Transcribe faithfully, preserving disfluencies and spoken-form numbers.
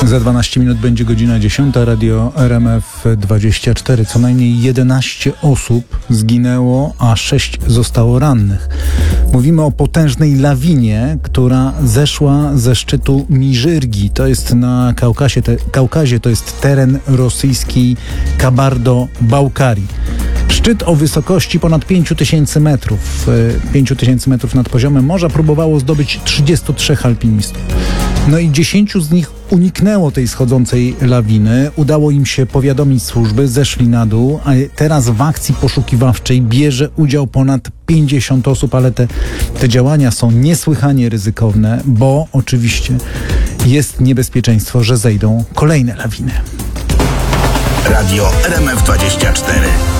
Za dwanaście minut będzie godzina dziesiąta. Radio R M F dwadzieścia cztery. Co najmniej jedenaście osób zginęło, a sześć zostało rannych. Mówimy o potężnej lawinie, która zeszła ze szczytu Miżyrgi. To jest na Kaukazie, te, Kaukazie, to jest teren rosyjskiej Kabardo-Bałkarii. Szczyt o wysokości ponad pięć tysięcy metrów, pięć tysięcy metrów nad poziomem morza próbowało zdobyć trzydziestu trzech alpinistów. No i dziesięciu z nich uniknęło tej schodzącej lawiny. Udało im się powiadomić służby, zeszli na dół, a teraz w akcji poszukiwawczej bierze udział ponad pięćdziesiąt osób, ale te, te działania są niesłychanie ryzykowne, bo oczywiście jest niebezpieczeństwo, że zejdą kolejne lawiny. Radio R M F dwadzieścia cztery.